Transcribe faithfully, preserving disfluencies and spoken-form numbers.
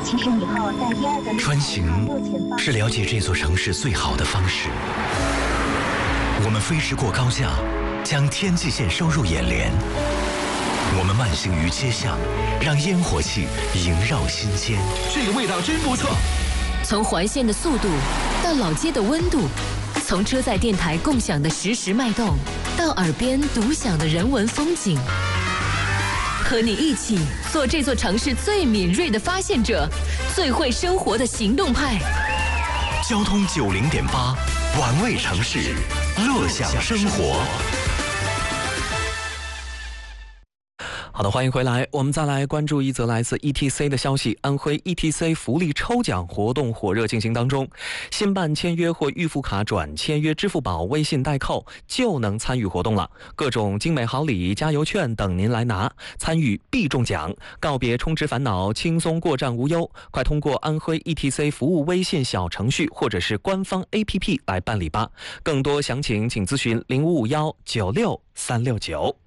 起身以后，在第二个穿行是了解这座城市最好的方式。我们飞驰过高架，将天际线收入眼帘。我们慢行于街巷，让烟火气萦绕心间。 这个味道真不错。 从环线的速度到老街的温度，从车载电台共享的实时脉动，到耳边独享的人文风景。和你一起做这座城市最敏锐的发现者，最会生活的行动派。 交通九零点八，玩味城市，乐享生活。 好的，欢迎回来。我们再来关注一则来自 E T C 的消息。安徽 E T C 福利抽奖活动火热进行当中，新办签约或预付卡转签约支付宝、微信代扣就能参与活动了。各种精美好礼、加油券等您来拿，参与必中奖，告别充值烦恼，轻松过账无忧。快通过安徽 E T C 服务微信小程序或者是官方 A P P 来办理吧。更多详情请咨询零五五幺九六三六九。